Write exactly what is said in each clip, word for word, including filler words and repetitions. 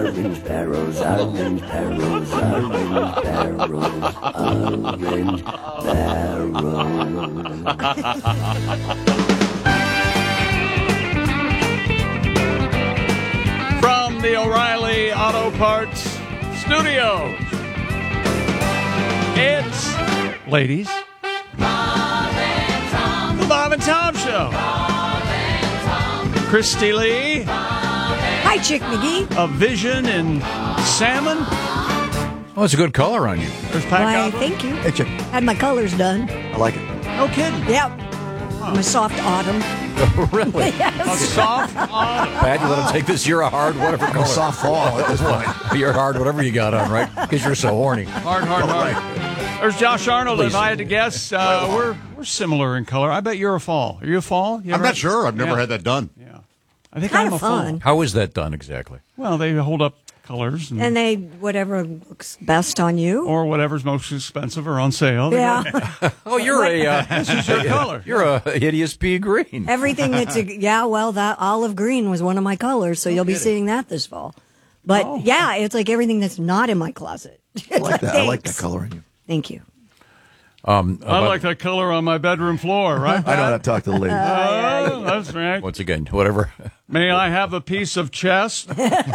orange barrels, orange barrels, orange barrels, orange barrels. From the O'Reilly Auto Parts Studios, it's, ladies, Bob and Tom. the Bob and Tom Show. Bob and Tom. Christy Lee, Hi, Chick McGee. a vision in salmon. Oh, it's a good color on you. There's Pat Why, Gottlieb. thank you. Hey, Chick. Had my colors done. I like it. No kidding. Yep. I'm a soft autumn. Really? A Yes. soft autumn. Pat, you let him take this. You're a hard whatever color. Soft fall at this point. You're hard whatever you got on, right? Because you're so horny. Hard, hard, hard. There's Josh Arnold. If I had to guess, uh, we're we're similar in color. I bet you're a fall. Are you a fall? You I'm ever- not sure. I've never Yeah. had that done. Yeah. I think Kind I'm of a fall. fun. How is that done exactly? Well, they hold up colors and, And they, whatever looks best on you. or whatever's most expensive or on sale. They Yeah. Oh, you're a uh, This is your color. you're a hideous pea green. Everything that's, a, yeah, well, that olive green was one of my colors, so you'll be seeing that this fall. But Oh. yeah, it's like everything that's not in my closet. I like that. I like that Thanks. color in you. Thank you. Um, I like that color on my bedroom floor, right? I know how to talk to the ladies. Oh, that's right. Once again, whatever. May I have a piece of chest?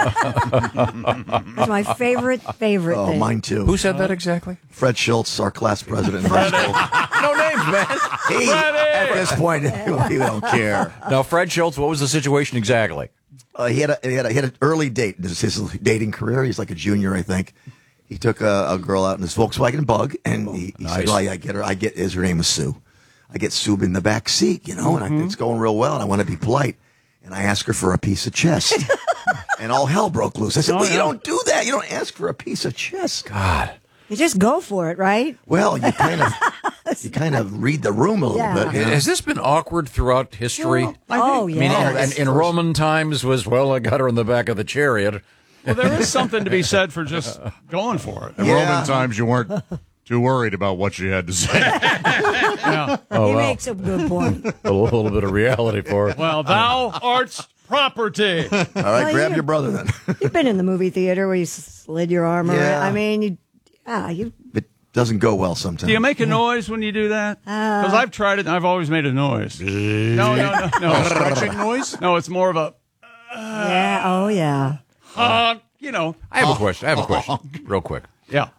It's my favorite, favorite Oh, thing. mine too. Who said that exactly? Fred Schultz, our class president in high school. No names, man. He, at this point, we don't care. Now, Fred Schultz, what was the situation exactly? Uh, he had a he had a, he had an early date. This is his dating career. He's like a junior, I think. He took a, a girl out in his Volkswagen Bug, and he, he Nice. said, "Well, I, I get her. I get is her name is Sue. I get Sue in the back seat, you know, and I, it's going real well. And I want to be polite, and I ask her for a piece of chest, and all hell broke loose. I said, Oh, "Well, yeah. you don't do that. You don't ask for a piece of chest. God. You just go for it, right? Well, you kind of you kind of read the room a little Yeah. bit. You know? Has this been awkward throughout history? Oh, I mean, yeah. in, in Roman times was, well, I got her in the back of the chariot. Well, there is something to be said for just going for it. In Yeah. Roman times, you weren't too worried about what she had to say. Yeah. Oh, he well. makes a good point. A little, little bit of reality for it. Well, thou art property. All right, Well, grab you- your brother then. You've been in the movie theater where you slid your arm around. Yeah. I mean, you, yeah, you. It doesn't go well sometimes. Do you make a noise when you do that? Because I've tried it and I've always made a noise. No, no, no, no. Stretching noise? No, it's more of a, Yeah. Oh, yeah. uh, you know, I have a question. I have a question, real quick. yeah.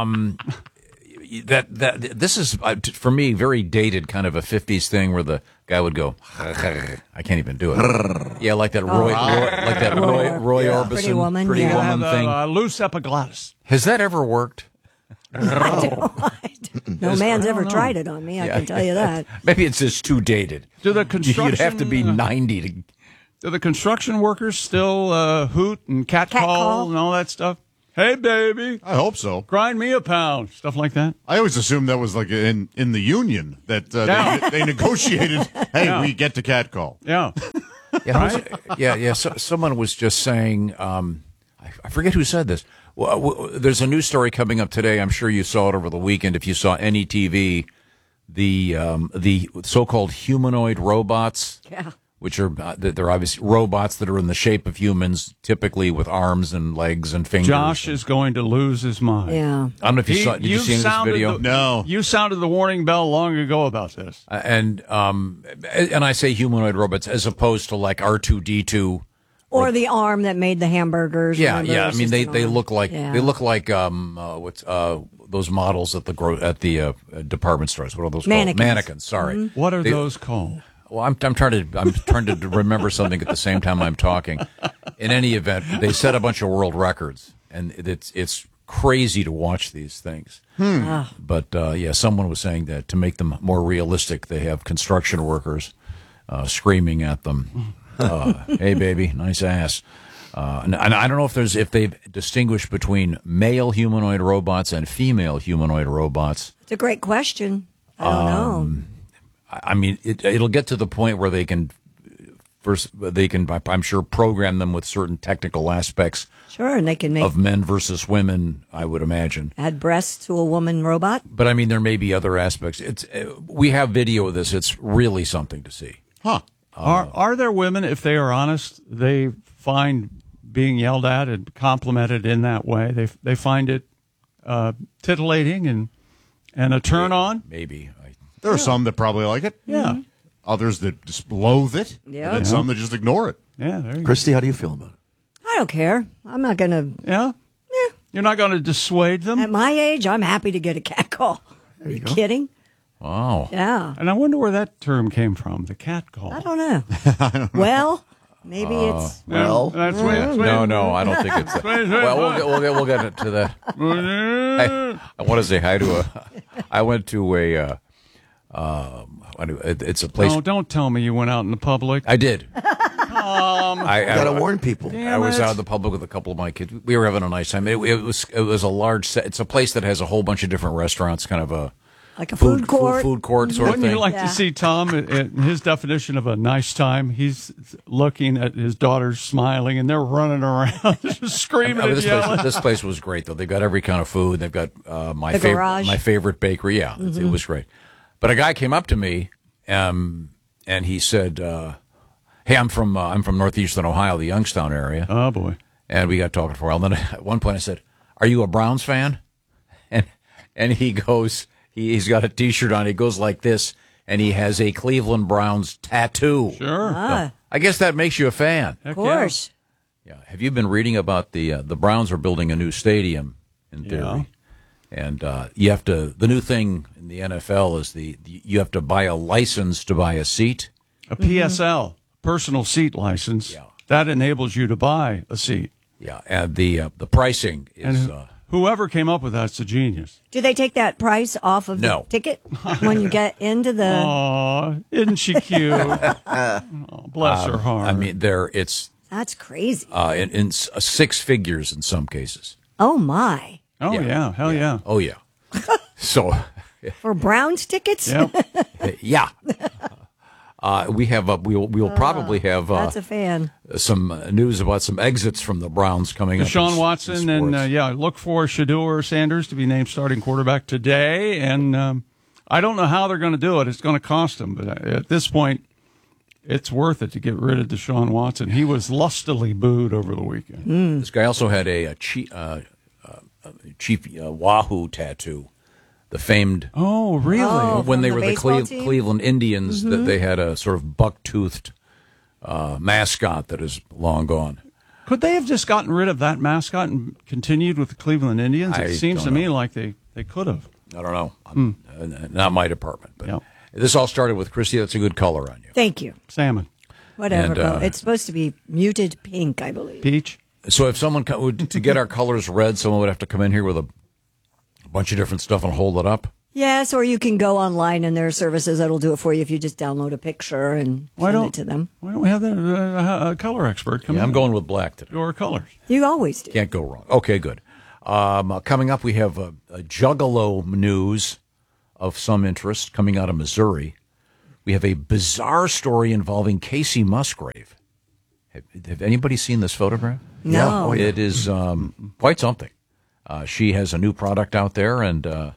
That that this is uh, t- for me very dated, kind of a fifties thing where the guy would go. I can't even do it. Yeah, like that Roy, Roy like that Roy Roy Yeah. Orbison, Pretty Woman, Pretty yeah. Woman Have thing. a, a loose epiglottis. Has that ever worked? No man's ever tried it on me, I Yeah. can tell you that. Maybe it's just too dated. Do the construction? You'd have to be ninety to. Do the construction workers still uh, hoot and cat, Cat call, call. and all that stuff? Hey, baby, I hope so. grind me a pound, stuff like that. I always assumed that was like in, in the union that uh, Yeah. they, they negotiated, hey, Yeah. we get to catcall. Yeah. Yeah, who's- yeah, yeah. So, someone was just saying. Um, I, I forget who said this. Well, w- there's a news story coming up today. I'm sure you saw it over the weekend. If you saw any T V, the um, the so-called humanoid robots. Yeah. Which are uh, they're obviously robots that are in the shape of humans, typically with arms and legs and fingers. Josh is going to lose his mind. Yeah. I don't know if you He- saw. Did you you've see this sounded video? the- No. You sounded the warning bell long ago about this. Uh, and um, and I say humanoid robots as opposed to like R two D two. Or the arm that made the hamburgers. Yeah, remember? yeah. I It's mean, just they, an they arm. look like Yeah. they look like um uh, what's uh those models at the gro- at the uh, department stores. What are those Mannequins. called? Mannequins. Sorry. What are They- those called? Well, I'm I'm trying to I'm trying to remember something at the same time I'm talking. In any event, they set a bunch of world records, and it's it's crazy to watch these things. But uh, yeah, someone was saying that to make them more realistic, they have construction workers uh, screaming at them, uh, "Hey, baby, nice ass." Uh, and, and I don't know if there's if they've distinguished between male humanoid robots and female humanoid robots. It's a great question. I don't know. I mean, it, it'll get to the point where they can, first they can, I'm sure, program them with certain technical aspects Sure, and they can make of men versus women. I would imagine. add breasts to a woman robot. But I mean, there may be other aspects. It's uh, we have video of this. It's really something to see. Huh. Are are there women, if they are honest, they find being yelled at and complimented in that way. They they find it uh, titillating and and a turn on. Maybe. I, There are some that probably like it. Yeah. Others that just loathe it. Yeah. And then Yeah. some that just ignore it. Yeah, there you go. Christy, how do you feel about it? I don't care. I'm not going to. Yeah? You're not going to dissuade them? At my age, I'm happy to get a cat call. Are you kidding? wow. Yeah. And I wonder where that term came from, the cat call. I don't know. Well, maybe it's. Well, That's way, that's way, No, no, I don't think it's that. Wait, wait, Well, we'll wait. get, we'll get, we'll get to that. I, I want to say hi to a. I went to a. Uh, um, I do- it- it's a place. No, don't tell me you went out in the public. I did. Um, I, you got to I, warn people. I was out in the public with a couple of my kids. We were having a nice time. It, it was it was a large set. It's a place that has a whole bunch of different restaurants, kind of a Like a food court. food, court sort Wouldn't of thing. you like Yeah. to see Tom, uh, uh, his definition of a nice time? He's looking at his daughters smiling, and they're running around, just screaming I mean, and this yelling. place, this place was great, though. They've got every kind of food. They've got uh, my The favorite, garage. my favorite bakery. Yeah, it- it was great. But a guy came up to me, um, and he said, uh, "Hey, I'm from uh, I'm from northeastern Ohio, the Youngstown area." Oh, boy. And we got talking for a while. Then at one point I said, "Are you a Browns fan?" And and he goes, he, he's got a T-shirt on. He goes like this, and he has a Cleveland Browns tattoo. Sure. Ah, I guess that makes you a fan. Heck of course. Yeah. Have you been reading about the uh, the Browns are building a new stadium in theory, Yeah. and uh, you have to. The new thing in the N F L is the, the you have to buy a license to buy a seat. A P S L, personal seat license, Yeah. that enables you to buy a seat. Yeah, and the uh, the pricing is. And Uh, whoever came up with that's a genius. Do they take that price off of No. the ticket when you get into the? Aw, isn't she cute? Oh, bless her heart. I mean, there it's That's crazy. uh, in, in s- uh, six figures in some cases. Oh my! oh, yeah. yeah. Hell yeah. Oh yeah. So, For Browns tickets? Yep. yeah. Uh, we have uh, we'll we'll probably have uh, That's a fan. some uh, news about some exits from the Browns coming up. in Deshaun s- Watson, in and uh, sports. yeah, look for Shador Sanders to be named starting quarterback today. And um, I don't know how they're going to do it. It's going to cost them, but at this point, it's worth it to get rid of Deshaun Watson. He was lustily booed over the weekend. This guy also had a, a chief, uh, uh, chief uh, Wahoo tattoo, the famed Oh, really? Oh, when from they the were the baseball Cle- team? Cleveland Indians, that they had a sort of buck-toothed uh, mascot that is long gone. Could they have just gotten rid of that mascot and continued with the Cleveland Indians? It I seems to don't me know. like they, they could have. I don't know. I'm- uh, not my department, but Yep. this all started with Christy. That's a good color on you. Thank you. Salmon. Whatever. And, uh, color. It's supposed to be muted pink, I believe. Peach. So if someone co- would, to get our colors red, someone would have to come in here with a bunch of different stuff and hold it up. Yes, or you can go online and there are services that'll do it for you if you just download a picture and Why send don't it to them. Why don't we have that uh, a color expert come Yeah, in? I'm going with black today. Your colors. You always do. Can't go wrong. Okay, good. Um, uh, coming up, we have a, a Juggalo news of some interest coming out of Missouri. We have a bizarre story involving Casey Musgrave. Have, have anybody seen this photograph? No. Oh, yeah. It is um, quite something. Uh, she has a new product out there and uh,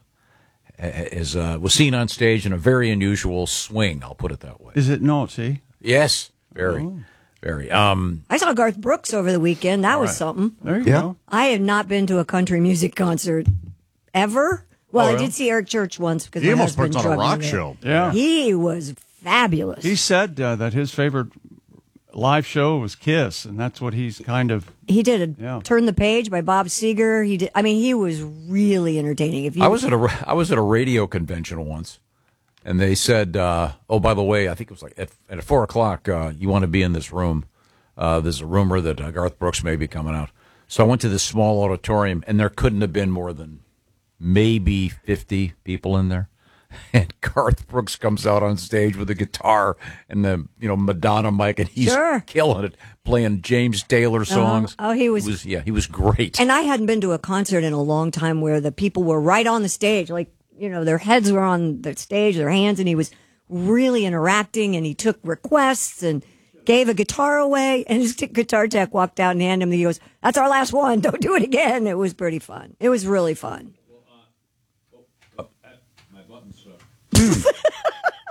is uh, was seen on stage in a very unusual swing. I'll put it that way. Is it no? See, Yes, very, very. Um, I saw Garth Brooks over the weekend. That was something. there you Yeah. go. I have not been to a country music concert ever. Well, Oh, I yeah? did see Eric Church once because He my almost husband puts on a drugged me rock there. show. Yeah. He was fabulous. He said uh, that his favorite live show was Kiss, and that's what he's kind of. He did a Yeah. Turn the Page by Bob Seger. He did. I mean, he was really entertaining. If you, I was at a ra- I was at a radio convention once, and they said, uh, "Oh, by the way, I think it was like at, at four o'clock. Uh, you want to be in this room? Uh, there's a rumor that uh, Garth Brooks may be coming out." So I went to this small auditorium, and there couldn't have been more than maybe fifty people in there. And Garth Brooks comes out on stage with a guitar and the you know Madonna mic, and he's Sure. killing it, playing James Taylor songs. Oh, he was- He was yeah, he was great. and I hadn't been to a concert in a long time where the people were right on the stage, like you know, their heads were on the stage, their hands, and he was really interacting. And he took requests and gave a guitar away. And his t- guitar tech walked out and handed him. He goes, "That's our last one. Don't do it again." It was pretty fun. It was really fun.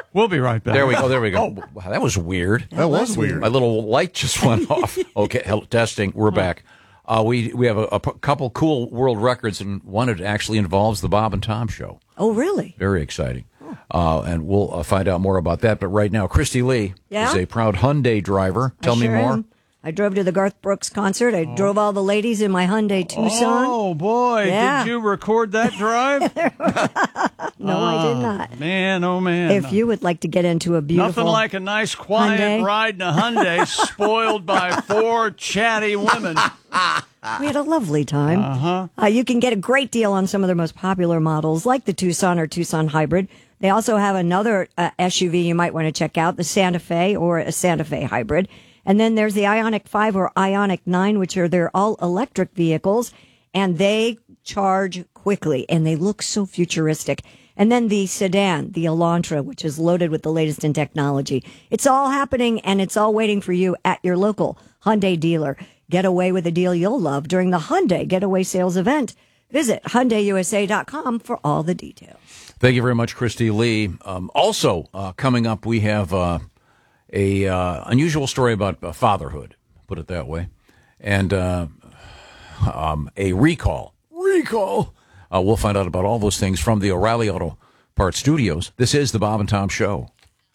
We'll be right back. There we go. There we go. Wow, that was weird. That was weird. My little light just went off. Okay, hello, testing. We're back. Uh, we we have a, a p- couple cool world records, and one that actually involves the Bob and Tom Show. Oh, really? Very exciting. Uh, and we'll uh, find out more about that. But right now, Christy Lee Yeah? is a proud Hyundai driver. Tell I me sure more. am. I drove to the Garth Brooks concert. I drove all the ladies in my Hyundai Tucson. Oh, boy. Yeah. Did you record that drive? No, I did not. Man, oh, man. If you would like to get into a beautiful... Nothing like a nice, quiet Hyundai. ride in a Hyundai spoiled by four chatty women. We had a lovely time. Uh-huh. Uh, you can get a great deal on some of their most popular models, like the Tucson or Tucson Hybrid. They also have another uh, S U V you might want to check out, the Santa Fe or a Santa Fe Hybrid. And then there's the Ioniq five or Ioniq nine, which are their all-electric vehicles, and they charge quickly, and they look so futuristic. And then the sedan, the Elantra, which is loaded with the latest in technology. It's all happening, and it's all waiting for you at your local Hyundai dealer. Get away with a deal you'll love during the Hyundai Getaway Sales event. Visit Hyundai U S A dot com for all the details. Thank you very much, Christy Lee. Um, also, uh, coming up, we have uh, a uh, unusual story about uh, fatherhood, put it that way, and uh, um, a recall. Recall. Uh, we'll find out about all those things from the O'Reilly Auto Parts Studios. This is the Bob and Tom Show.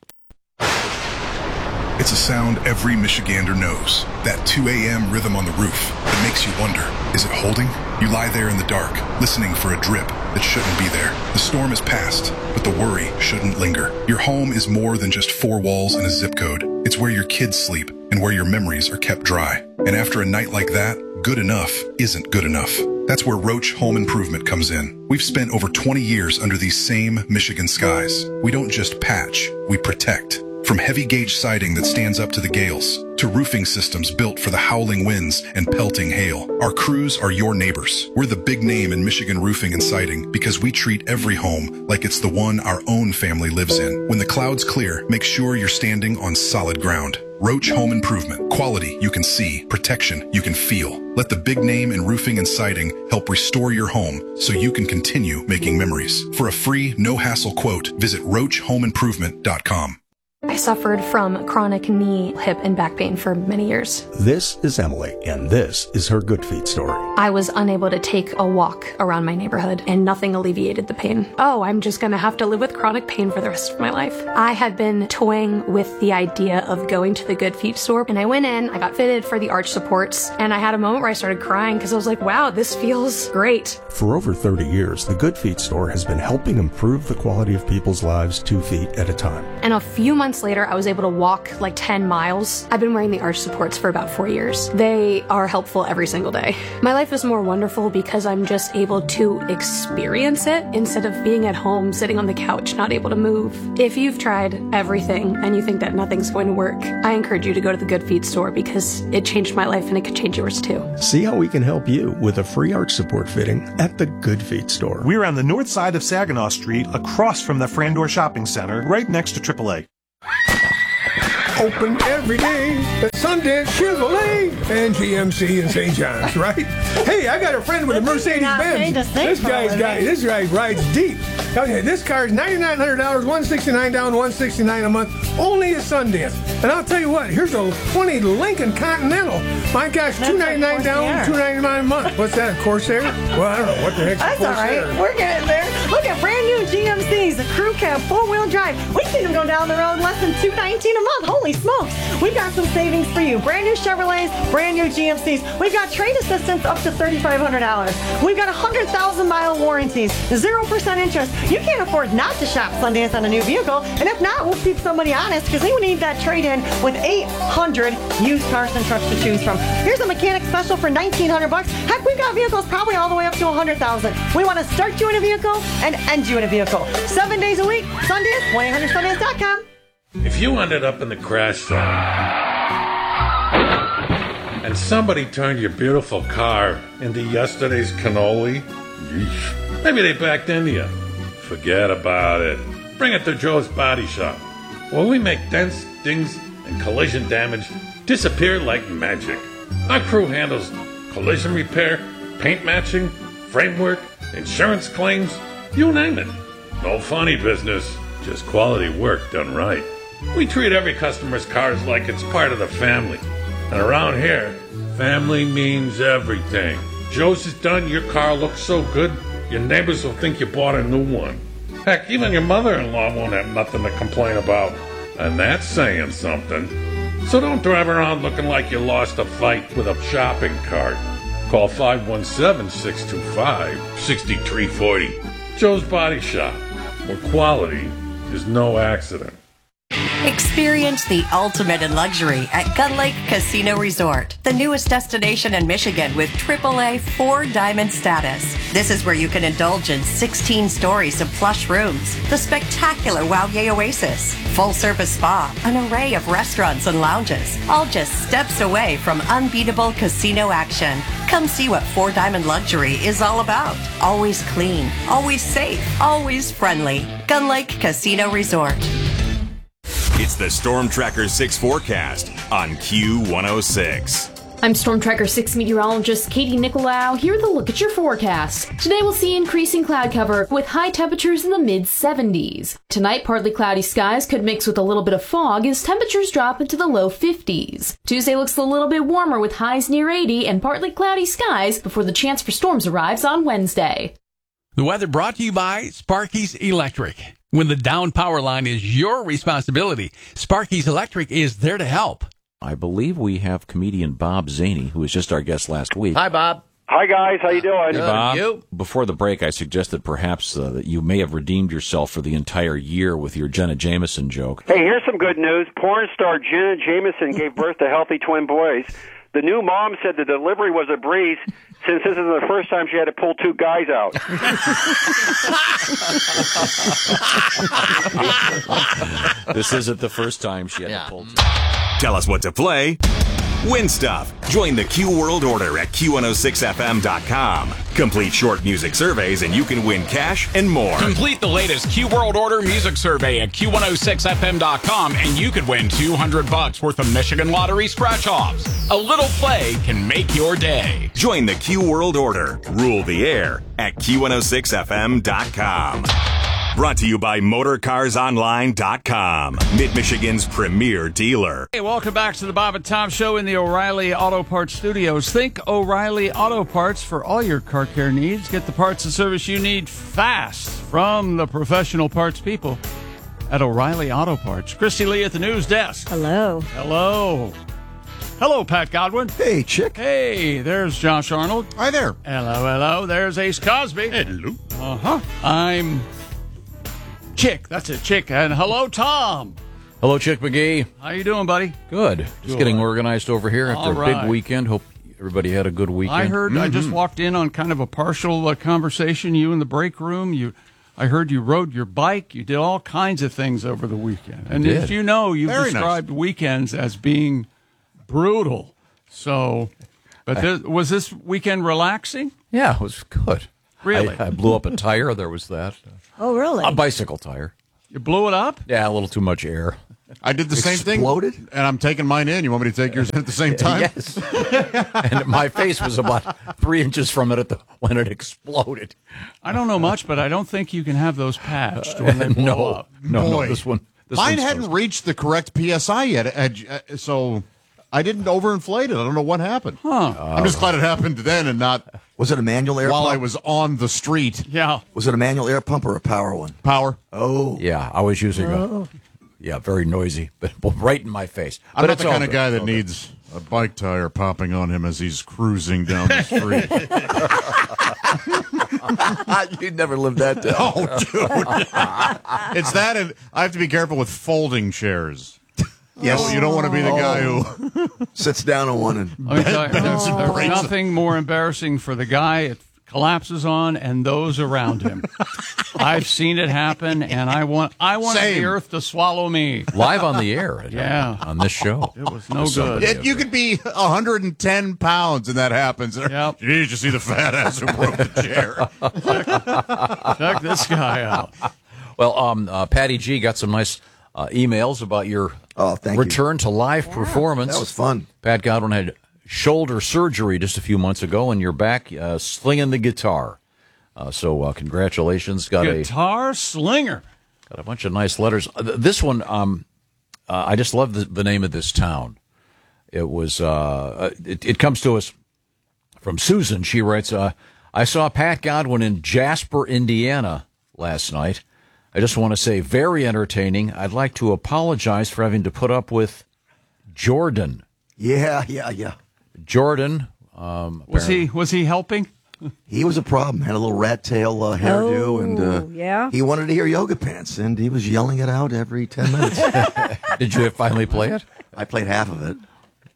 It's a sound every Michigander knows. That two a.m. rhythm on the roof that makes you wonder, is it holding? You lie there in the dark, listening for a drip that shouldn't be there. The storm is past, but the worry shouldn't linger. Your home is more than just four walls and a zip code. It's where your kids sleep and where your memories are kept dry. And after a night like that, good enough isn't good enough. That's where Roach Home Improvement comes in. We've spent over twenty years under these same Michigan skies. We don't just patch, we protect. From heavy gauge siding that stands up to the gales, to roofing systems built for the howling winds and pelting hail, our crews are your neighbors. We're the big name in Michigan roofing and siding because we treat every home like it's the one our own family lives in. When the clouds clear, make sure you're standing on solid ground. Roach Home Improvement. Quality you can see, protection you can feel. Let the big name in roofing and siding help restore your home so you can continue making memories. For a free, no-hassle quote, visit roach home improvement dot com. I suffered from chronic knee, hip, and back pain for many years. This is Emily, and this is her Good Feet story. I was unable to take a walk around my neighborhood, and nothing alleviated the pain. Oh, I'm just going to have to live with chronic pain for the rest of my life. I had been toying with the idea of going to the Good Feet store, and I went in, I got fitted for the arch supports, and I had a moment where I started crying because I was like, wow, this feels great. For over thirty years, the Good Feet store has been helping improve the quality of people's lives two feet at a time. And a few months later, I was able to walk like ten miles. I've been wearing the arch supports for about four years. They are helpful every single day. My life is more wonderful because I'm just able to experience it instead of being at home, sitting on the couch, not able to move. If you've tried everything and you think that nothing's going to work, I encourage you to go to the Good Feet store because it changed my life and it could change yours too. See how we can help you with a free arch support fitting at the Good Feet store. We're on the north side of Saginaw Street, across from the Frandor Shopping Center, right next to triple A. Open every day at Sundance Chevrolet and G M C in Saint John's, right? Hey, I got a friend with a Mercedes-Benz. This guy's got this guy rides deep. Okay, this car is nine thousand nine hundred dollars, one hundred sixty-nine dollars down, one hundred sixty-nine dollars a month, only at Sundance. And I'll tell you what, here's a twenty Lincoln Continental. My gosh, two hundred ninety-nine dollars down, two hundred ninety-nine dollars a month. What's that, a Corsair? Well, I don't know. What the heck's That's a Corsair? all right. We're getting there. Look at brand new G M Cs, the Crew Cab four-wheel drive. We see them go down the road less than two hundred nineteen dollars a month. Holy smokes. We've got some savings for you. Brand new Chevrolets, brand new G M Cs. We've got trade assistance up to three thousand five hundred dollars. We've got one hundred thousand mile warranties, zero percent interest. You can't afford not to shop Sundance on a new vehicle. And if not, we'll keep somebody honest because they would need that trade-in with eight hundred used cars and trucks to choose from. Here's a mechanic special for nineteen hundred bucks. Heck, we've got vehicles probably all the way up to one hundred thousand. We want to start you in a vehicle and end you in a vehicle. Seven days a week. Sundance, one eight hundred Sundance dot com. If you ended up in the crash zone and somebody turned your beautiful car into yesterday's cannoli, yeesh, maybe they backed into you. Forget about it. Bring it to Joe's Body Shop, where we make dents, dings, and collision damage disappear like magic. Our crew handles collision repair, paint matching, framework, insurance claims, you name it. No funny business, just quality work done right. We treat every customer's cars like it's part of the family. And around here, family means everything. Joe's is done, your car looks so good, your neighbors will think you bought a new one. Heck, even your mother-in-law won't have nothing to complain about. And that's saying something. So don't drive around looking like you lost a fight with a shopping cart. Call five one seven, six two five, six three four zero. Joe's Body Shop, where quality is no accident. Experience the ultimate in luxury at Gun Lake Casino Resort, the newest destination in Michigan with triple A four diamond status. This is where you can indulge in sixteen stories of plush rooms, the spectacular Wauye Oasis, full-service spa, an array of restaurants and lounges, all just steps away from unbeatable casino action. Come see what four diamond luxury is all about. Always clean, always safe, always friendly. Gun Lake Casino Resort. It's the Storm Tracker six forecast on Q one oh six. I'm Storm Tracker six meteorologist Katie Nicolau. Here with a look at your forecast. Today we'll see increasing cloud cover with high temperatures in the mid seventies. Tonight, partly cloudy skies could mix with a little bit of fog as temperatures drop into the low fifties. Tuesday looks a little bit warmer with highs near eighty and partly cloudy skies before the chance for storms arrives on Wednesday. The weather brought to you by Sparky's Electric. When the down power line is your responsibility, Sparky's Electric is there to help. I believe we have comedian Bob Zaney, who was just our guest last week. Hi, Bob. Hi, guys. How you doing? Hey, Bob. You? Before the break, I suggested perhaps uh, that you may have redeemed yourself for the entire year with your Jenna Jameson joke. Hey, here's some good news. Porn star Jenna Jameson gave birth to healthy twin boys. The new mom said the delivery was a breeze since this is the first time she had to pull two guys out. This isn't the first time she had yeah. to pull two. Tell us what to play. Win stuff. Join the Q World Order at Q one oh six F M dot com. Complete short music surveys and you can win cash and more. Complete the latest Q World Order music survey at Q one oh six F M dot com and you could win two hundred bucks worth of Michigan Lottery scratch-offs. A little play can make your day. Join the Q World Order. Rule the air at Q one oh six F M dot com. Brought to you by Motor Cars Online dot com, Mid-Michigan's premier dealer. Hey, welcome back to the Bob and Tom Show in the O'Reilly Auto Parts Studios. Think O'Reilly Auto Parts for all your car care needs. Get the parts and service you need fast from the professional parts people at O'Reilly Auto Parts. Christy Lee at the news desk. Hello. Hello. Hello, Pat Godwin. Hey, Chick. Hey, there's Josh Arnold. Hi there. Hello, hello. There's Ace Cosby. Hello. Uh-huh. I'm... Chick, that's it, Chick. And hello, Tom. Hello, Chick McGee. How you doing, buddy? Good. Just Good. Getting organized over here after All a right. big weekend. Hope everybody had a good weekend. I heard. Mm-hmm. I just walked in on kind of a partial uh, conversation. You in the break room. You, I heard you rode your bike. You did all kinds of things over the weekend. And did. as you know, you've Very described nice. weekends as being brutal. So, but this, was this weekend relaxing? Yeah, it was good. Really? I, I blew up a tire. There was that. Oh, really? A bicycle tire. You blew it up? Yeah, a little too much air. I did the same thing. Exploded? And I'm taking mine in. You want me to take yours in at the same time? Yes. And my face was about three inches from it at the, when it exploded. I don't know much, but I don't think you can have those patched when they blow no, up. no, Boy. no, this one. This Mine one's hadn't supposed- reached the correct P S I yet, uh, so I didn't overinflate it. I don't know what happened. Huh. I'm just glad it happened then and not Was it a manual air while pump? I was on the street. Yeah. Was it a manual air pump or a power one? Power. Oh. Yeah, I was using Oh. a. Yeah, very noisy, but right in my face. I'm but not it's the all kind of good. guy It's that all good. needs a bike tire popping on him as he's cruising down the street. You'd never live that down. Oh, dude. It's that, and I have to be careful with folding chairs. Yes. Oh, you don't want to be the guy who sits down on one and Let me tell you, there's, there's breaks it. nothing more embarrassing for the guy it collapses on and those around him. I've seen it happen, and I want I want Same. the earth to swallow me. Live on the air. Yeah. On this show. It was no Somebody good. It, you could be one hundred ten pounds and that happens. Yep. Jeez, you see the fat ass who broke the chair. Check this guy out. Well, um, uh, Patty G got some nice uh, emails about your Oh, thank return to live performance. that was fun. Pat Godwin had shoulder surgery just a few months ago, and you're back uh, slinging the guitar. Uh, so uh, congratulations. Got Guitar slinger. a Got a bunch of nice letters. Uh, th- This one, um, uh, I just love the, the name of this town. It was. Uh, it, it comes to us from Susan. She writes, uh, "I saw Pat Godwin in Jasper, Indiana last night. I just want to say, very entertaining. I'd like to apologize for having to put up with Jordan." Yeah, yeah, yeah. Jordan. Um, Was he was he helping? He was a problem. Had a little rat tail uh, hairdo, Oh, and uh, yeah? he wanted to hear Yoga Pants, and he was yelling it out every ten minutes. Did you finally play it? I played half of it.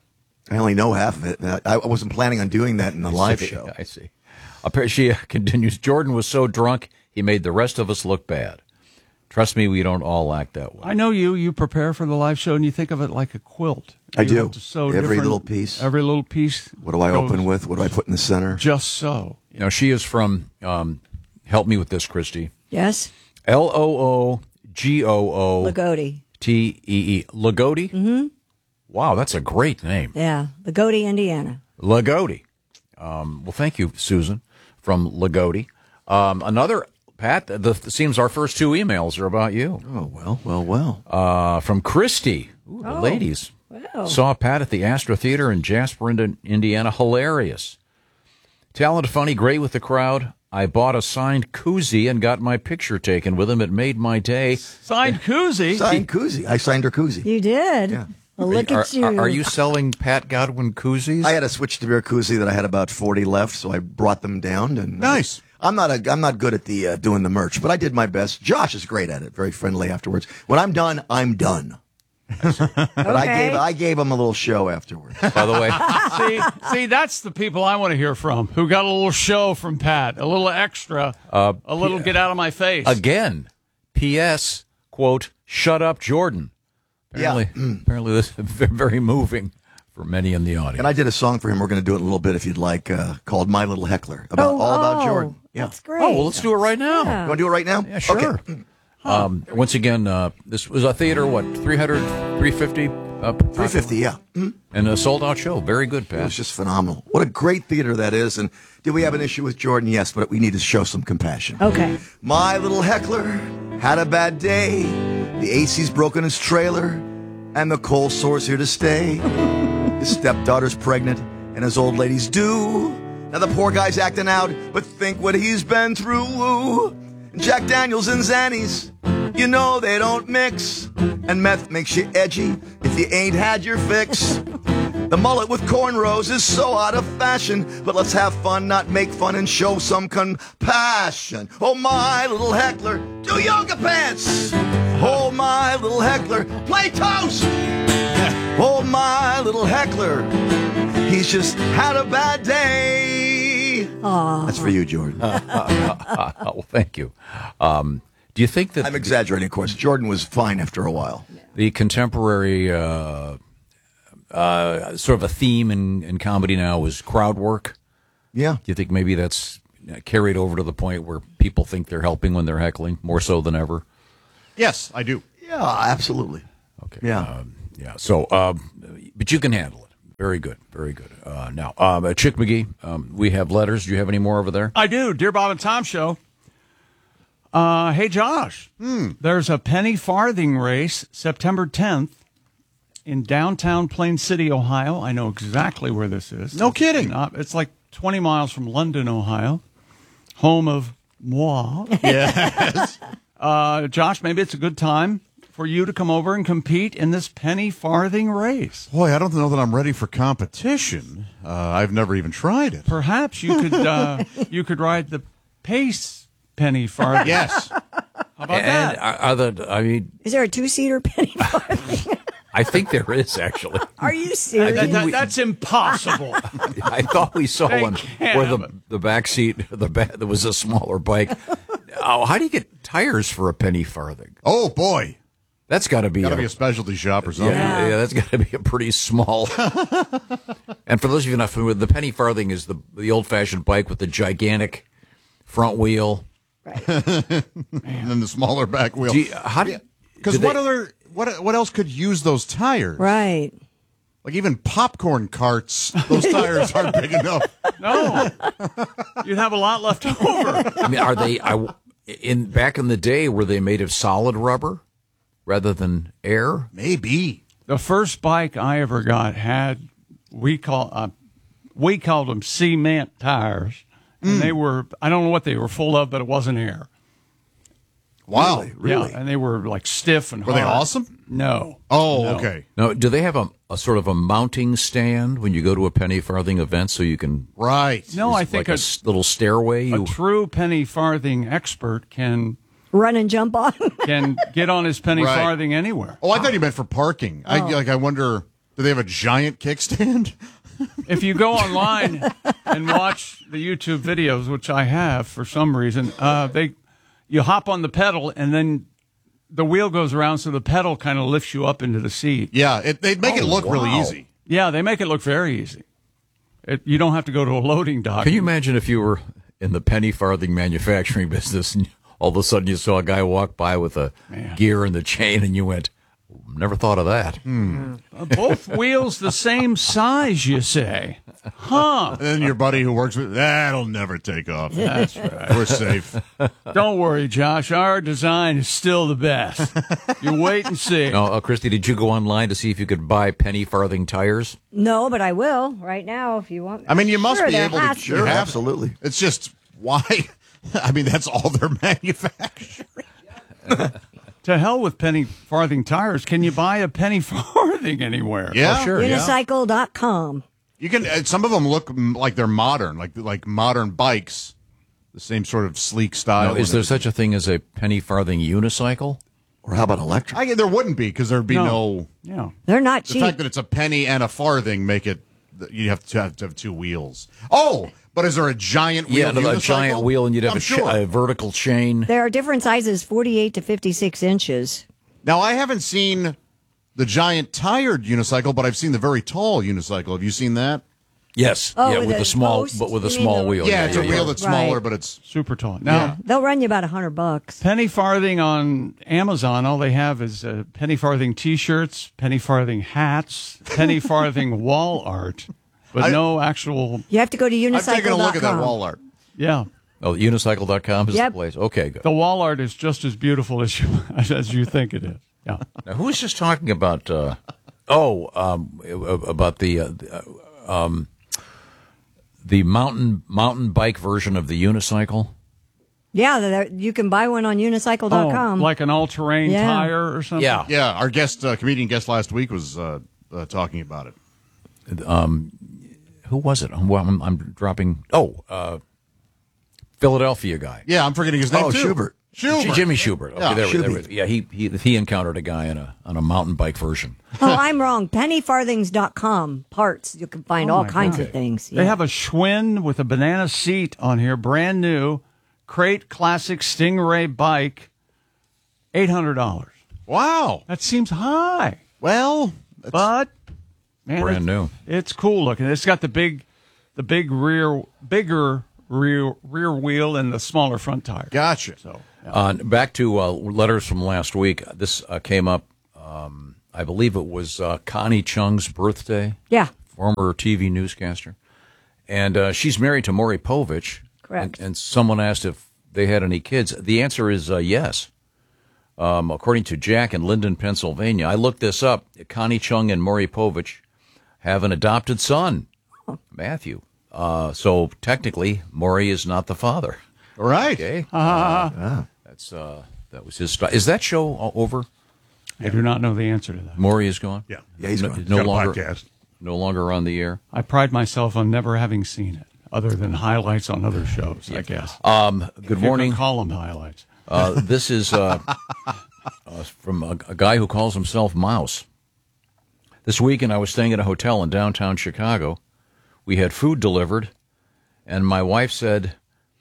I only know half of it. I I wasn't planning on doing that in the live see, show. I see. Apparently, she continues, Jordan was so drunk, he made the rest of us look bad. Trust me, we don't all act that way. I know you. You prepare for the live show, and you think of it like a quilt. I You do. have to sew Every different- little piece. Every little piece. What do I goes open with? What do I put in the center? Just so. You know, she is from, um, help me with this, Christy. Yes. L O O G O O Lagodi. T E E. Lagodi? Mm-hmm. Wow, that's a great name. Yeah. Lagodi, Indiana. Lagodi. Um, well, thank you, Susan, from Lagodi. Um, another, Pat, the, the seems our first two emails are about you. Oh, well, well, well. Uh, from Christy. Ooh, the Oh, ladies. wow. Saw Pat at the Astro Theater in Jasper, Indi- Indiana. Hilarious. Talented, funny, great with the crowd. I bought a signed koozie and got my picture taken with him. It made my day. Signed koozie? Signed koozie. I signed her koozie. You did? Yeah. Well, look are, at you. Are, are you selling Pat Godwin koozies? I had a switch to beer koozie that I had about forty left, so I brought them down. And Nice. Uh, I'm not a I'm not good at the uh, doing the merch, but I did my best. Josh is great at it. Very friendly afterwards. When I'm done, I'm done. But I Okay. gave I gave him a little show afterwards. By the way, see, see, that's the people I want to hear from. Who got a little show from Pat, a little extra, Uh, a little get out of my face. again, P S, quote, shut up, Jordan. Apparently, Yeah. apparently this is very moving for many in the audience. And I did a song for him. We're going to do it in a little bit if you'd like, uh, called "My Little Heckler," about Oh, all about oh, Jordan. Yeah. That's great. Oh, well, let's do it right now. Yeah. You want to do it right now? Yeah, sure. Okay. Um, once again, uh, this was a theater, what, three hundred, three fifty? Uh, three fifty, yeah. Mhm. And a sold-out show. Very good, It was Pat. just phenomenal. What a great theater that is. And did we have an issue with Jordan? Yes, but we need to show some compassion. Okay. My little heckler had a bad day. The A C's broken his trailer, and the cold sore's here to stay. His stepdaughter's pregnant, and his old lady's due. Now the poor guy's acting out, but think what he's been through. Jack Daniels and Xannies, you know they don't mix. And meth makes you edgy if you ain't had your fix. The mullet with cornrows is so out of fashion, but let's have fun, not make fun, and show some compassion. Oh, my little heckler, do yoga pants. Oh, my little heckler, play toast. Oh, my little heckler, he's just had a bad day. Aw. That's for you, Jordan. well, thank you. Um, do you think that I'm exaggerating, of course. Jordan was fine after a while. the contemporary uh, uh, sort of a theme in, in comedy now is crowd work? Yeah. Do you think maybe that's carried over to the point where people think they're helping when they're heckling, more so than ever? Yes, I do. Yeah, absolutely. Okay. Yeah. Um, yeah. So, um, but you can handle it. Very good. Very good. Uh, now, um, uh, Chick McGee, um, we have letters. Do you have any more over there? I do. Dear Bob and Tom Show. Uh, hey, Josh. Hmm. There's a penny farthing race September tenth in downtown Plain City, Ohio. I know exactly where this is. No kidding. Not, it's like twenty miles from London, Ohio, home of moi. Yes. Uh, Josh, maybe it's a good time for you to come over and compete in this penny farthing race. Boy, I don't know that I'm ready for competition. Uh, I've never even tried it. Perhaps you could uh, you could ride the pace penny farthing. Yes. How about and that? are, are the, I mean, Is there a two-seater penny farthing? I think there is actually. Are you serious? That- that- that's impossible. I thought we saw They one can't where have the it. the back seat, the back, there was a smaller bike. Oh, how do you get tires for a penny farthing? Oh, boy. That's got to be Got to a- be a specialty shop or something. Yeah, yeah, that's got to be a pretty small. And for those of you not familiar, the penny farthing is the the old fashioned bike with the gigantic front wheel. And then the smaller back wheel. Do you- how do you- Because do what they- other what what else could use those tires? Right. Like even popcorn carts, those tires aren't big enough. No, you'd have a lot left over. I mean, are they? I, In back in the day, were they made of solid rubber rather than air? Maybe. The first bike I ever got had we call uh, we called them cement tires, and Mm. they were I don't know what they were full of, but it wasn't air. Wow, really? really? Yeah, and they were like stiff and Were they hard. awesome? No. Oh, No. okay. Now, do they have a, a sort of a mounting stand when you go to a penny farthing event so you can? Right. No, I Is think like a, a- s- little stairway. A You, true penny farthing expert can Run and jump on. can get on his penny Right. farthing anywhere. Oh, I thought you meant for parking. I Oh. like. I wonder. Do they have a giant kickstand? If you go online and watch the YouTube videos, which I have for some reason, uh, they you hop on the pedal and then the wheel goes around, so the pedal kind of lifts you up into the seat. Yeah, it, they make it Oh, look really wow. easy. Yeah, they make it look very easy. It, you don't have to go to a loading dock. can you imagine if you were in the penny farthing manufacturing business and all of a sudden you saw a guy walk by with a Man. gear and the chain and you went, never thought of that. Uh, both wheels the same size, you say? Huh? And then your buddy who works with that'll never take off. That's right. We're safe. Don't worry, Josh. Our design is still the best. You wait and see. Now, uh, Christy, did you go online to see if you could buy penny farthing tires? No, but I will right now if you want. I mean, you must Sure, be there able has to. to you be. have- absolutely. It's just why. I mean, that's all they're manufacturing. To hell with penny farthing tires. Can you buy a penny farthing anywhere? Yeah, Oh, sure. Yeah. Unicycle dot com. You can. Uh, some of them look mm, like they're modern, like like modern bikes, the same sort of sleek style. Now, is there such a thing as a penny farthing unicycle? Or how about electric? I, there wouldn't be because there'd be no. No. Yeah. They're not The cheap. fact that it's a penny and a farthing make it. You have to have, to have two wheels. Oh, but is there a giant wheel? Yeah, no, a unicycle? giant wheel, and you'd have I'm a, cha- sure. a vertical chain. There are different sizes, forty-eight to fifty-six inches. Now, I haven't seen the giant tired unicycle, but I've seen the very tall unicycle. Have you seen that? Yes, Oh, yeah, with with a a small, post? but with a You mean small the- wheel. Yeah, it's a wheel that's smaller, Right. but it's Super tall. Now, They'll run you about a hundred bucks. penny farthing on Amazon, all they have is uh, penny farthing T-shirts, penny farthing hats, penny farthing wall art, but I- no actual. You have to go to unicycle dot com. I've taken a look at that wall art. Yeah, Oh, unicycle dot com is Yep. the place. Okay, good. the wall art is just as beautiful as you as you think it is. Yeah. Now, who was just talking about? Uh, oh, um, about the uh, the, uh, um, the mountain mountain bike version of the unicycle. Yeah, they're- you can buy one on unicycle dot com. Oh, like an all-terrain Yeah. tire or something. Yeah. Yeah, our guest, uh, comedian guest last week was uh, uh, talking about it. Um, who was it? I'm, I'm, I'm dropping. Oh, uh, Philadelphia guy. Yeah, I'm forgetting his name Oh, too. Schubert. Schubert. Jimmy Schubert. Okay, Yeah, there, we- there, Schubert. we- yeah, he, he he encountered a guy on a on a mountain bike version. Oh, I'm wrong. penny farthings dot com parts. You can find Oh, all my kinds God. of things. They Yeah. have a Schwinn with a banana seat on here, brand new, crate classic Stingray bike, eight hundred dollars. Wow. That seems high, Well, that's- but man, Brand it's, new. It's cool looking. It's got the big, the big rear, bigger rear rear wheel and the smaller front tire. gotcha. So Uh, back to uh, letters from last week. This uh, came up. Um, I believe it was uh, Connie Chung's birthday. Yeah. Former T V newscaster, and uh, she's married to Maury Povich. Correct. And, and someone asked if they had any kids. The answer is uh, yes. Um, according to Jack in Linden, Pennsylvania, I looked this up. Connie Chung and Maury Povich have an adopted son, Matthew. Uh, so technically, Maury is not the father. All right. Okay. uh, That's uh, that was his. St- is that show uh, over? I do not know the answer to that. Maury is gone. Yeah. Yeah, he's no, gone. no Got a longer podcast. no longer on the air. I pride myself on never having seen it, other than highlights on other shows. I guess. Um, good If you could morning. call them highlights. Uh, this is uh, uh, from a, a guy who calls himself Mouse. This weekend, I was staying at a hotel in downtown Chicago. We had food delivered, and my wife said,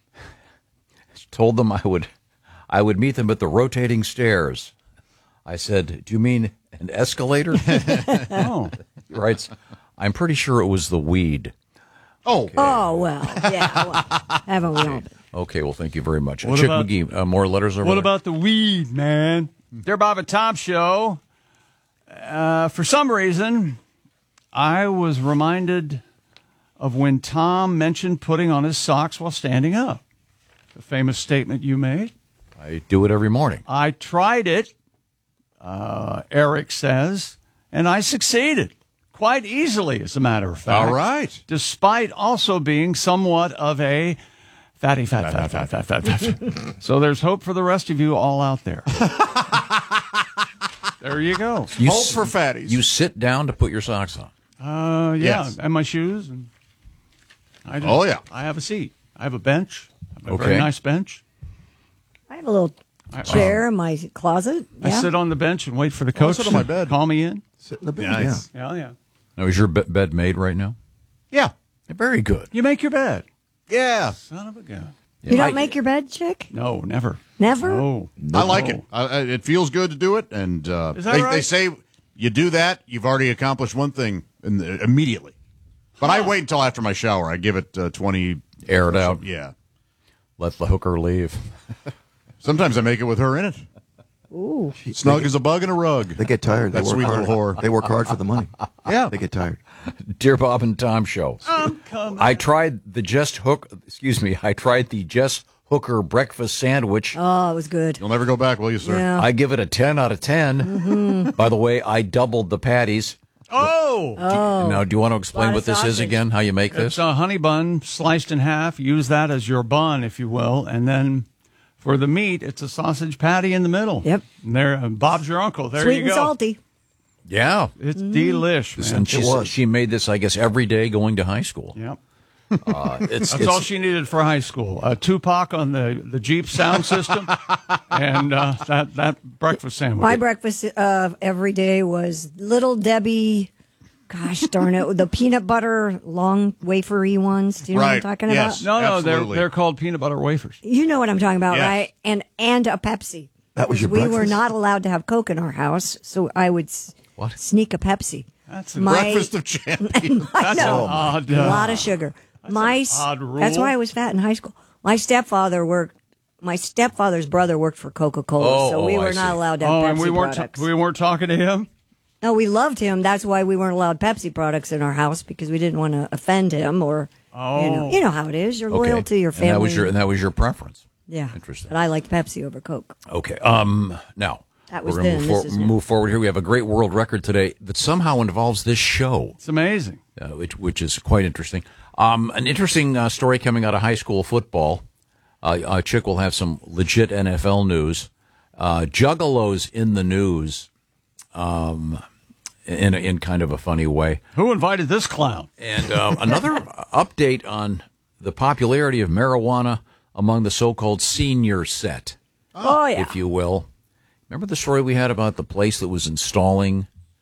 told them I would, I would meet them at the rotating stairs. I said, "Do you mean an escalator?" Oh, He writes, "I'm pretty sure it was the weed." Oh. Oh, well. Yeah. Well, haven't we all? Okay, well, thank you very much. What Chick about- McGee, uh, more letters over what there? about the weed, man? Dear Bob and Tom Show. Uh, for some reason, I was reminded of when Tom mentioned putting on his socks while standing up. The famous statement you made. I do it every morning. I tried it, uh, Eric says, and I succeeded quite easily, as a matter of fact. All right. Despite also being somewhat of a fatty, fat, fat, fat, fat, fat, fat. fat. So there's hope for the rest of you all out there. There you go. You Hope s- for fatties. You sit down to put your socks on. Uh, yeah, Yes. and my shoes. And I just, Oh, yeah. I have a seat. I have a bench. I have a Okay. very nice bench. I have a little I- chair in my closet. I Yeah. sit on the bench and wait for the I coach sit on my to bed. call me in. Sit in the bed. Nice. Yeah, yeah. Now, is your be- bed made right now? Yeah. Very good. You make your bed. Yeah. Son of a gun. You don't I- make your bed, chick? No, never. Never? No. I like No. it. I, I- it feels good to do it, and uh, Is that they, right? they say you do that, you've already accomplished one thing in the, immediately. But I wait until after my shower. I give it uh, twenty. Air it out. Yeah. Let the hooker leave. Sometimes I make it with her in it. Ooh. Snug as a bug in a rug. They get tired. They That work sweet hard. little whore. They work hard for the money. Yeah. They get tired. Dear Bob and Tom show. I'm coming. I tried the Just Hook. Excuse me. I tried the Just Hooker breakfast sandwich. Oh, it was good. You'll never go back, will you, sir? Yeah. I give it a ten out of ten. Mm-hmm. By the way, I doubled the patties. Oh! Oh. Now, do you want to explain Lot what of this is sausage. again? How you make It's this? a honey bun sliced in half. Use that as your bun, if you will. And then for the meat, it's a sausage patty in the middle. Yep. And there, uh, Bob's your uncle. There Sweet you and go. salty. Yeah. It's delish, man. And she, It was. she made this, I guess, every day going to high school. Yep. Uh, it's, That's it's, all she needed for high school. Uh, Tupac on the, the Jeep sound system and uh, that, that breakfast sandwich. My breakfast uh, every day was Little Debbie. Gosh darn it, the peanut butter long wafery ones. Do you know what I'm Right, talking yes. no, about? no, they're, Absolutely. they're called peanut butter wafers. You know what I'm talking about, Yes. right? And and a Pepsi. That was your We were breakfast? not allowed to have Coke in our house, so I would s- What? sneak a Pepsi. That's a My- Breakfast of champions. I That's know. an odd, a uh, lot of sugar. My s- odd rule. That's why I was fat in high school. My stepfather worked. My stepfather's brother worked for Coca Cola, Oh, so we oh, I were not see. allowed to have Oh, Pepsi and we weren't, products. we weren't talking to him? No, we loved him. That's why we weren't allowed Pepsi products in our house because we didn't want to offend him or, you know, Oh. you know how it is. You're okay. loyal to your family. And that was your, and that was your preference. yeah. Interesting. But I liked Pepsi over Coke. Okay. Um. Now That was we're gonna then, move, this is now. move forward here. We have a great world record today that somehow involves this show, It's amazing. uh, which which is quite interesting. Um, an interesting uh, story coming out of high school football. Uh, uh, Chick will have some legit N F L news. Uh, Juggalos in the news, um, in a, in kind of a funny way. Who invited this clown? And uh, another update on the popularity of marijuana among the so-called senior set, Oh, yeah. if you will. Remember the story we had about the place that was installing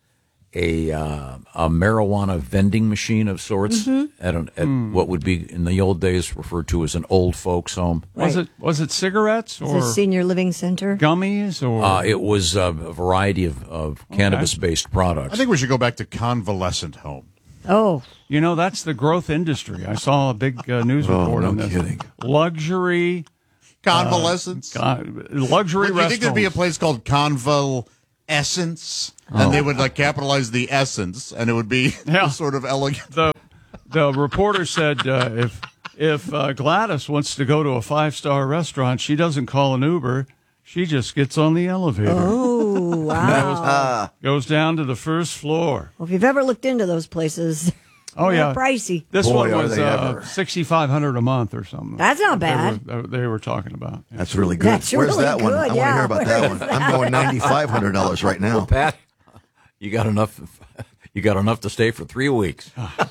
a uh, a marijuana vending machine of sorts Mhm. at, an, at what would be in the old days referred to as an old folks home. Was Right. it was it cigarettes It's or a senior living center. gummies or Uh, it was uh, a variety of, of cannabis-based products. I think we should go back to convalescent home. Oh, you know that's the growth industry. I saw a big uh, news Oh, report no on this. kidding. Luxury Convalescence. uh, luxury Do you think there'd be a restaurants. place called Convalescence? Oh. And they would like capitalize the essence, and it would be Yeah. sort of elegant. The the reporter said uh, if if uh, Gladys wants to go to a five star restaurant, she doesn't call an Uber. She just gets on the elevator. oh, wow. Goes down to the first floor. Well, if you've ever looked into those places, Oh they're yeah, pricey. this Boy, one are was they uh, ever. sixty five hundred a month or something. That's not They bad. were, they were talking about. Yeah. That's really good. That's Where's really that one? good, I want to yeah. hear about Where that is one. that I'm going ninety-five hundred dollars right now. Pat, you got enough. You got enough to stay for three weeks.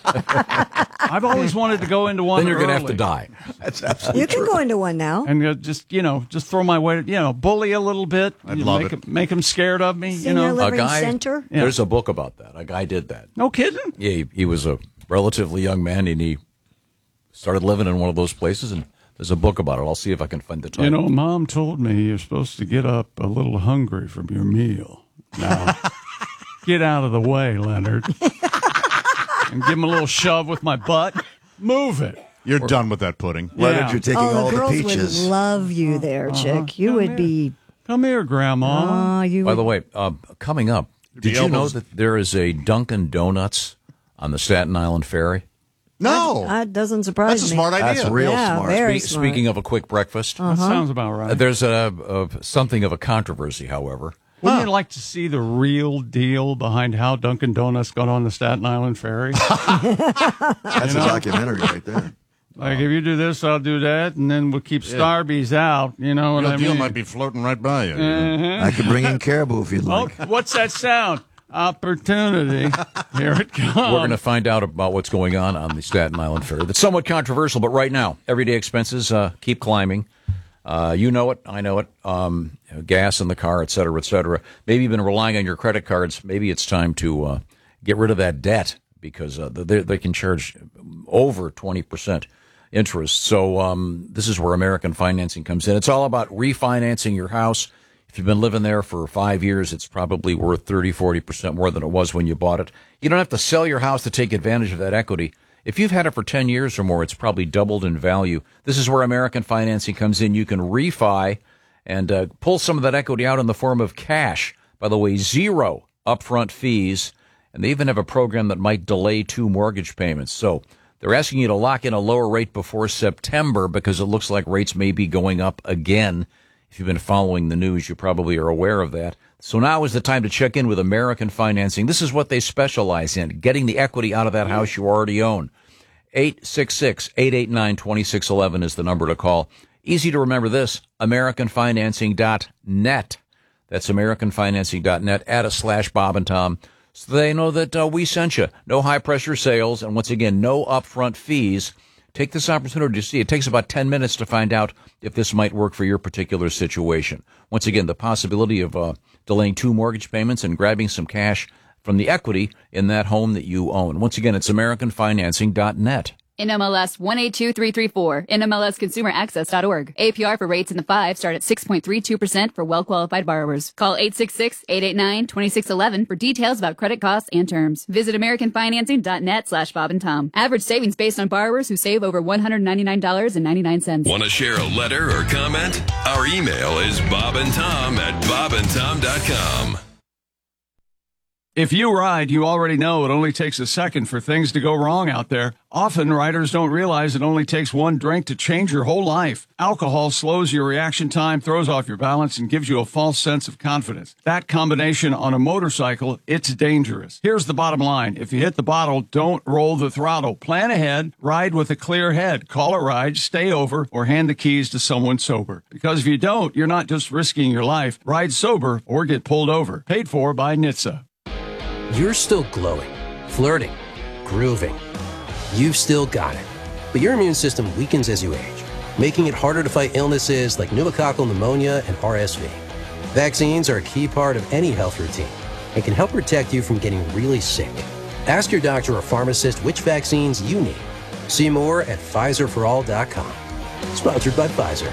I've always wanted to go into one. Then you're going to have early to die. That's absolutely You can true. go into one now. and uh, just you know just throw my weight. You know, bully a little bit. I'd you love make it. 'em- Make them scared of me. Senior you know, living A guy. center. Yeah. There's a book about that. A guy did that. no kidding. Yeah, he, he was a relatively young man, and he started living in one of those places. And there's a book about it. I'll see if I can find the title. You know, Mom told me you're supposed to get up a little hungry from your meal. Now, get out of the way, Leonard, and give him a little shove with my butt. Move it. You're done with that pudding. Leonard, Yeah. you're taking Oh, all the the girls peaches. would love you there, chick. You Come would here. be. Come here, Grandma. Oh, you. By would, the way, uh, coming up, did The you know elbows. that there is a Dunkin' Donuts on the Staten Island Ferry? No. That, that doesn't surprise That's a me. smart idea. That's real Yeah, smart. very Spe- smart. Speaking of a quick breakfast, Uh-huh. That sounds about right. uh, there's a, a something of a controversy, however. Wouldn't you like to see the real deal behind how Dunkin' Donuts got on the Staten Island Ferry? That's You a know? documentary right there. Like, if you do this, I'll do that, and then we'll keep Starbies out. You know what Real I deal mean? might be floating right by you. Uh-huh. I could bring in caribou if you'd Oh, like. what's that sound? Opportunity. Here it comes. We're going to find out about what's going on on the Staten Island Ferry. That's somewhat controversial, but right now, everyday expenses uh, keep climbing. Uh, you know it. I know it. Um, gas in the car, et cetera, et cetera. Maybe you've been relying on your credit cards. Maybe it's time to uh, get rid of that debt because uh, they, they can charge over twenty percent interest. So um, this is where American Financing comes in. It's all about refinancing your house. If you've been living there for five years, it's probably worth thirty, forty percent more than it was when you bought it. You don't have to sell your house to take advantage of that equity. If you've had it for ten years or more, it's probably doubled in value. This is where American Financing comes in. You can refi and uh, pull some of that equity out in the form of cash. By the way, zero upfront fees, and they even have a program that might delay two mortgage payments. So they're asking you to lock in a lower rate before September because it looks like rates may be going up again. If you've been following the news, you probably are aware of that. So now is the time to check in with American Financing. This is what they specialize in, getting the equity out of that house you already own. eight six six, eight eight nine, two six one one is the number to call. Easy to remember this, american financing dot net. That's american financing dot net. Add a slash Bob and Tom so they know that uh, we sent you. No high-pressure sales, and once again, no upfront fees. Take this opportunity to see. It takes about ten minutes to find out if this might work for your particular situation. Once again, the possibility of uh, delaying two mortgage payments and grabbing some cash from the equity in that home that you own. Once again, it's american financing dot net. N M L S one eight two three three four, N M L S consumer access dot org. A P R for rates in the five start at six point three two percent for well-qualified borrowers. Call eight six six, eight eight nine, two six one one for details about credit costs and terms. Visit american financing dot net slash Bob and Tom. Average savings based on borrowers who save over one hundred ninety-nine dollars and ninety-nine cents. Want to share a letter or comment? Our email is bobandtom at bob and tom dot com. If you ride, you already know it only takes a second for things to go wrong out there. Often, riders don't realize it only takes one drink to change your whole life. Alcohol slows your reaction time, throws off your balance, and gives you a false sense of confidence. That combination on a motorcycle, it's dangerous. Here's the bottom line. If you hit the bottle, don't roll the throttle. Plan ahead, ride with a clear head. Call a ride, stay over, or hand the keys to someone sober. Because if you don't, you're not just risking your life. Ride sober or get pulled over. Paid for by N H T S A. You're still glowing, flirting, grooving. You've still got it. But your immune system weakens as you age, making it harder to fight illnesses like pneumococcal pneumonia and R S V. Vaccines are a key part of any health routine and can help protect you from getting really sick. Ask your doctor or pharmacist which vaccines you need. See more at Pfizer for all dot com. Sponsored by Pfizer.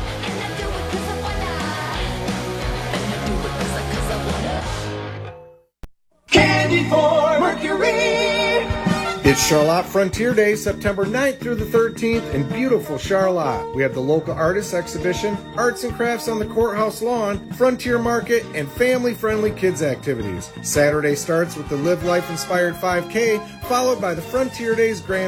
Candy for Mercury. It's Charlotte Frontier Day, September ninth through the thirteenth in beautiful Charlotte. We have the local artists exhibition, arts and crafts on the courthouse lawn, frontier market, and family-friendly kids activities. Saturday starts with the Live Life Inspired five K, followed by the Frontier Days Grand